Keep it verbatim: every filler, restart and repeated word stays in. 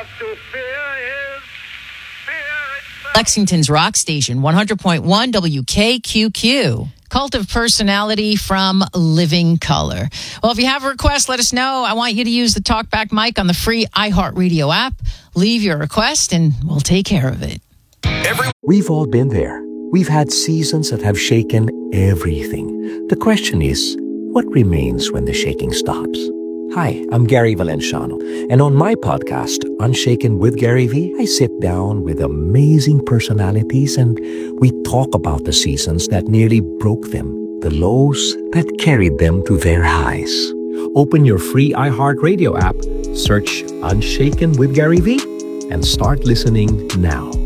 have to fear is fear itself. Lexington's rock station, one hundred point one W K Q Q. Cult of Personality from Living Color. Well, if you have a request, let us know. I want you to use the TalkBack mic on the free iHeartRadio app. Leave your request, and we'll take care of it. Every- We've all been there. We've had seasons that have shaken everything. The question is, what remains when the shaking stops? Hi, I'm Gary Valenciano, and on my podcast, Unshaken with Gary V, I sit down with amazing personalities and we talk about the seasons that nearly broke them, the lows that carried them to their highs. Open your free iHeartRadio app, search Unshaken with Gary V, and start listening now.